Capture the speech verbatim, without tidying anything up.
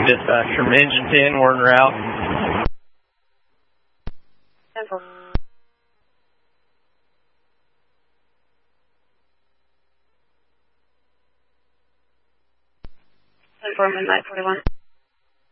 Dispatch from engine ten, we're en route. ten four. ten four, midnight forty-one.